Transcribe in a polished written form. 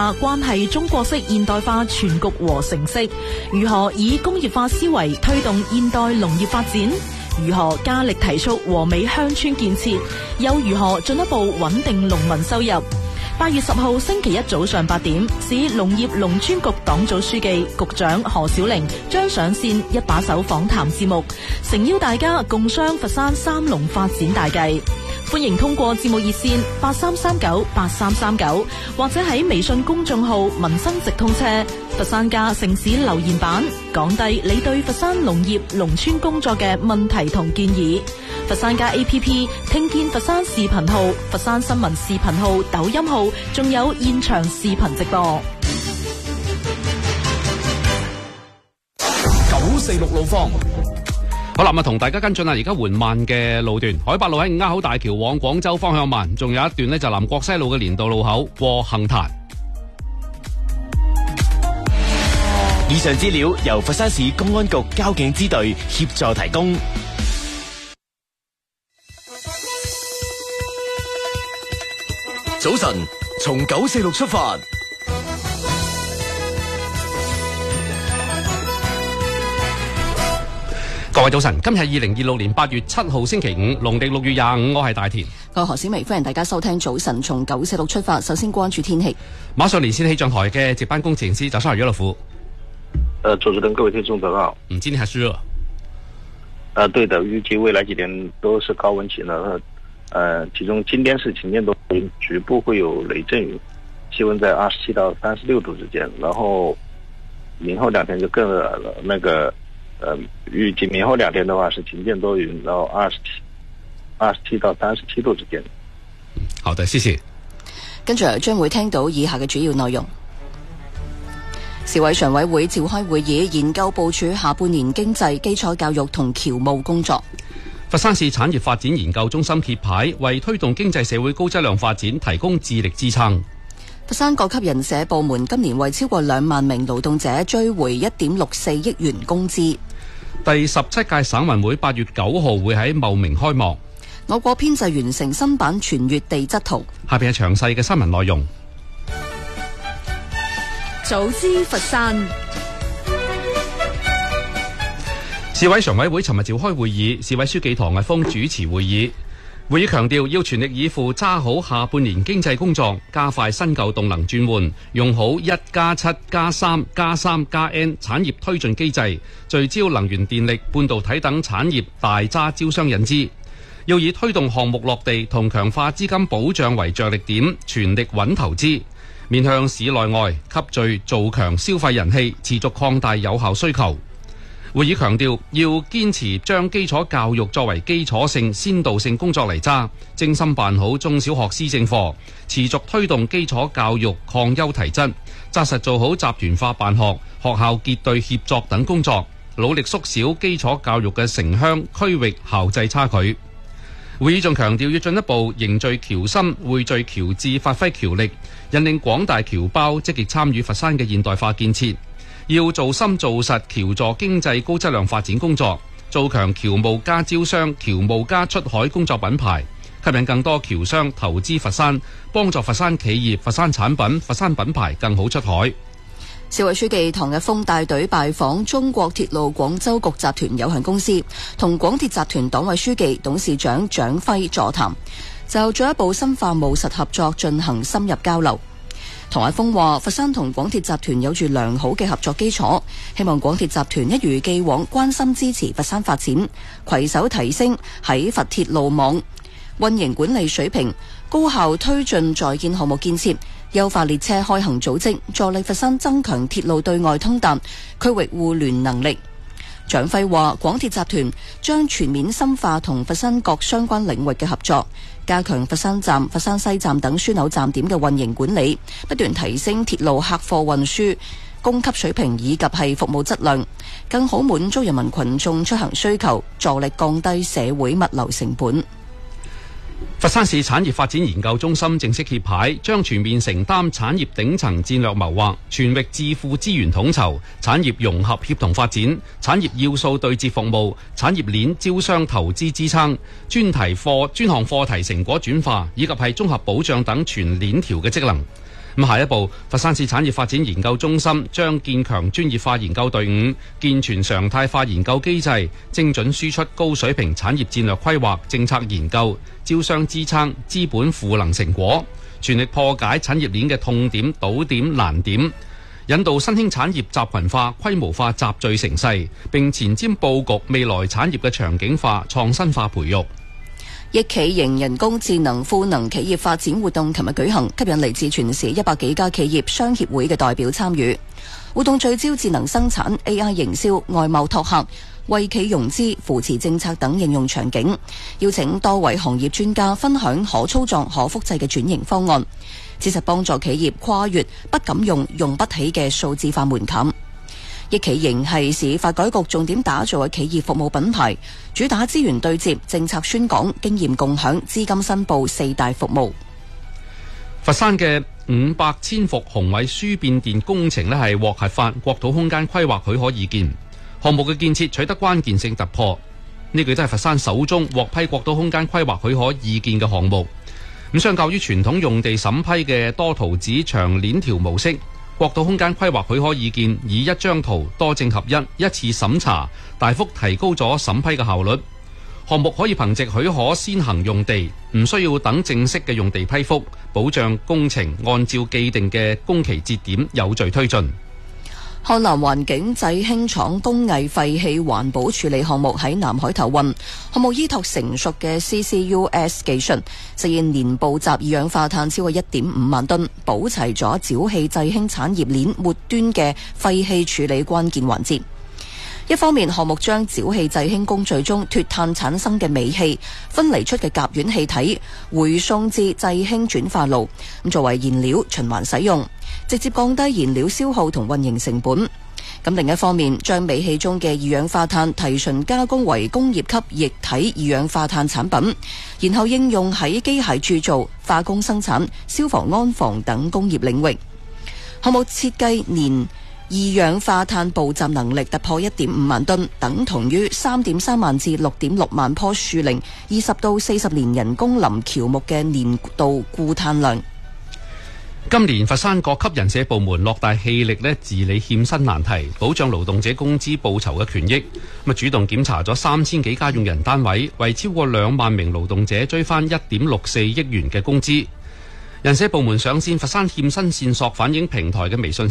關係中國式現代化全局和成色，如何以工業化思維推動現代農業發展，如何加力提速和美鄉村建設，又如何進一步穩定農民收入。8月10號星期一早上8點，市農業農村局黨組書記、局長何小玲將上線一把手訪談節目，誠邀大家共商佛山三農發展大計。歡迎通過節目熱線83398339，或者喺微信公眾號民生直通車佛山家城市留言版講低你對佛山農業農村工作嘅問題同建議。佛山家 APP 聽見佛山視頻號、佛山新聞視頻號、抖音號，仲有現場視頻直播。 946路況。 好啦，同大家跟進啦，而家緩慢嘅路段，海八路喺鴉口大橋往廣州方向慢，仲有一段呢，就南國西路嘅連道路口過杏壇。 以上資料由佛山市公安局交警支隊協助提供。 早晨，從946出發。 各位早晨，今日2026年8月7號星期五，農曆6月25，我係大田。 我係何小薇，歡迎大家收聽早晨從946出發。首先關注天氣。 馬上連線氣象台嘅值班工程師，早上好，岳樂福。 主持人各位聽眾早上好。 今天還是熱。 對的，預計未來幾天都是高溫期呢。其中今天是晴間多雲，局部會有雷陣雨，氣溫在27到36度之間。然後明後兩天就更熱了。預計明後兩天的話是晴間多雲，然後27到37度之間。 好的，謝謝。 跟住將會聽到以下嘅主要內容。市委常委會召開會議，研究部署下半年經濟、基礎教育同僑務工作。 佛山市產業發展研究中心揭牌，為推動經濟社會高質量發展提供智力支撐。 佛山各級人社部門今年為超過2萬名勞動者追回1.64億元工資。 第17屆省運會8月9號會喺茂名開幕。 我國編製完成新版全粵地質圖。 下邊係詳細嘅新聞內容。 早知佛山。 市委常委會尋日召開會議，市委書記唐毅峰主持會議。會議強調要全力以赴揸好下半年經濟工作，加快新舊動能轉換，用好1+7+3+3+N 產業推進機制，聚焦能源電力、半導體等產業大揸招商引資。要以推動項目落地同強化資金保障為着力點，全力穩投資，面向市內外吸聚做強消費人氣，持續擴大有效需求。會議強調要堅持將基礎教育作為基礎性先導性工作嚟揸，精心辦好中小學施政課，持續推動基礎教育擴優提質，紮實做好集團化辦學、學校結對協作等工作，努力縮小基礎教育嘅城鄉區域校際差距。會議仲強調要進一步凝聚僑心，匯聚僑智，發揮僑力，引領廣大僑胞積極參與佛山嘅現代化建設。要做深做實僑助經濟高質量發展工作，做強僑務加招商、僑務加出海工作品牌，吸引更多僑商投資佛山，幫助佛山企業、佛山產品、佛山品牌更好出海。 市委書記唐毅峰帶隊拜訪中國鐵路廣州局集團有限公司，同廣鐵集團黨委書記、董事長蔣輝座談，就進一步深化務實合作進行深入交流。唐毅峰話：佛山同廣鐵集團有住良好嘅合作基礎，希望廣鐵集團一如既往關心支持佛山發展，攜手提升喺佛鐵路網運營管理水平，高效推進在建項目建設，優化列車開行組織，助力佛山增強鐵路對外通達、區域互聯能力。蔣輝話：廣鐵集團將全面深化同佛山各相關領域嘅合作，加強佛山站、佛山西站等樞紐站點嘅運營管理，不斷提升鐵路客貨運輸供給水平以及係服務質量，更好滿足人民群眾出行需求，助力降低社會物流成本。 佛山市產業發展研究中心正式揭牌，將全面承擔產業頂層戰略謀劃、全域智庫資源統籌、產業融合協同發展、產業要素對接服務、產業鏈招商投資支撐、專項課題成果轉化以及係綜合保障等全鏈條嘅職能。 咁下一步，佛山市產業發展研究中心將建強專業化研究隊伍，健全常態化研究機制，精準輸出高水平產業戰略規劃、政策研究、招商支撐、資本賦能成果，全力破解產業鏈嘅痛點、堵點、難點，引導新興產業集群化、規模化集聚成勢，並前瞻佈局未來產業嘅場景化、創新化培育。 億企型人工智能賦能企業發展活動琴日舉行，吸引嚟自全市100幾家企業商協會嘅代表參與。活動聚焦智能生產、AI 營銷、外貿拓客、為企融資、扶持政策等應用場景，邀請多位行業專家分享可操作、可複製嘅轉型方案，切實幫助企業跨越不敢用、用不起嘅數字化門檻。億企型係市發改局重點打造嘅企業服務品牌，主打資源對接、政策宣講、經驗共享、資金申報4大服務。 佛山嘅500千伏紅位輸變電工程呢係獲核發國土空間規劃許可意見，項目嘅建設取得關鍵性突破。呢個都係佛山首宗獲批國土空間規劃許可意見嘅項目。咁相較於傳統用地審批嘅多圖紙長鏈條模式，國土空間規劃許可意見以一張圖多證合一，一次審查，大幅提高咗審批嘅效率。項目可以憑藉許可先行用地，唔需要等正式嘅用地批復，保障工程按照既定嘅工期節點有序推進。 漢南環境製氫廠工藝廢氣環保處理項目喺南海投運，項目依託成熟嘅 CCUS 技術，實現年捕集二氧化碳超過 1.5 萬噸，保齊咗沼氣製氫產業鏈末端嘅廢氣處理關鍵環節。一方面，項目將沼氣製氫工序中脱碳產生嘅尾氣分離出嘅甲烷氣體回送至製氫轉化爐，作為燃料循環使用，直接降低燃料消耗同運營成本。咁另一方面，將尾氣中嘅二氧化碳提純加工為工業級液體二氧化碳產品，然後應用喺機械鑄造、化工生產、消防安防等工業領域。項目設計年二氧化碳捕集能力突破 1.5 萬噸，等同於 3.3 萬至 6.6 萬棵樹齡20到40年人工林喬木嘅年度固碳量。 今年佛山各級人社部門落大氣力治理欠薪難題，保障勞動者工資報酬嘅權益。主動檢查咗3000幾家用人單位，為超過2萬名勞動者追翻 1.64 億元嘅工資。人社部門上線佛山欠薪線索反映平台嘅微信